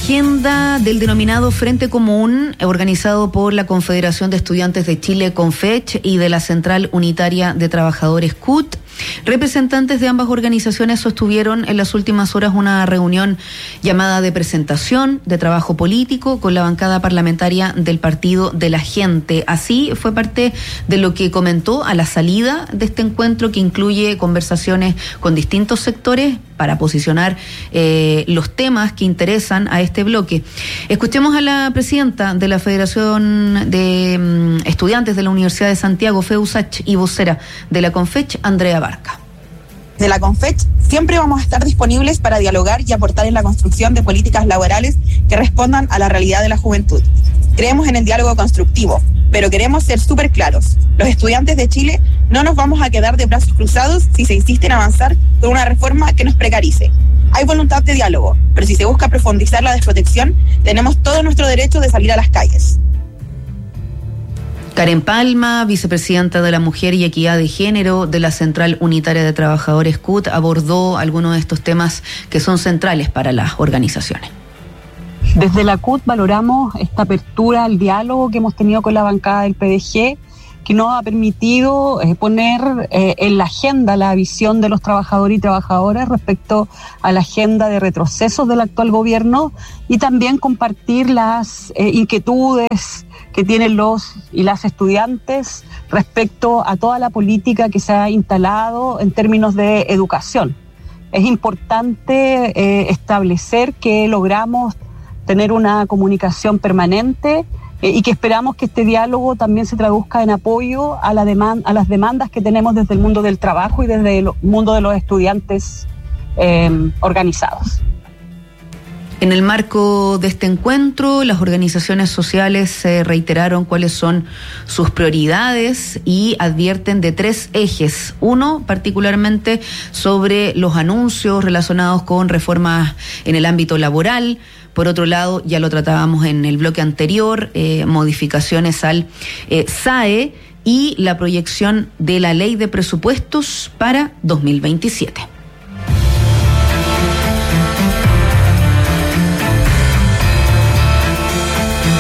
agenda del denominado Frente Común, organizado por la Confederación de Estudiantes de Chile, CONFECH, y de la Central Unitaria de Trabajadores, CUT. Representantes de ambas organizaciones sostuvieron en las últimas horas una reunión llamada de presentación de trabajo político con la bancada parlamentaria del Partido de la Gente. Así fue parte de lo que comentó a la salida de este encuentro, que incluye conversaciones con distintos sectores para posicionar los temas que interesan a este bloque. Escuchemos a la presidenta de la Federación de Estudiantes de la Universidad de Santiago, FEUSACH, y vocera de la CONFECH, Andrea Barca. De la CONFECH siempre vamos a estar disponibles para dialogar y aportar en la construcción de políticas laborales que respondan a la realidad de la juventud. Creemos en el diálogo constructivo, pero queremos ser súper claros. Los estudiantes de Chile no nos vamos a quedar de brazos cruzados si se insiste en avanzar con una reforma que nos precarice. Hay voluntad de diálogo, pero si se busca profundizar la desprotección, tenemos todo nuestro derecho de salir a las calles. Karen Palma, vicepresidenta de la Mujer y Equidad de Género de la Central Unitaria de Trabajadores, CUT, abordó algunos de estos temas que son centrales para las organizaciones. Desde la CUT valoramos esta apertura al diálogo que hemos tenido con la bancada del PDG, que nos ha permitido poner en la agenda la visión de los trabajadores y trabajadoras respecto a la agenda de retrocesos del actual gobierno, y también compartir las inquietudes que tienen los y las estudiantes respecto a toda la política que se ha instalado en términos de educación. Es importante establecer que logramos tener una comunicación permanente y que esperamos que este diálogo también se traduzca en apoyo a las demandas que tenemos desde el mundo del trabajo y desde el mundo de los estudiantes organizados. En el marco de este encuentro, las organizaciones sociales reiteraron cuáles son sus prioridades y advierten de 3 ejes. Uno, particularmente sobre los anuncios relacionados con reformas en el ámbito laboral. Por otro lado, ya lo tratábamos en el bloque anterior, modificaciones al SAE y la proyección de la ley de presupuestos para 2027.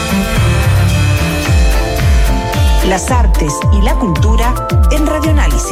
Las artes y la cultura en Radio Análisis.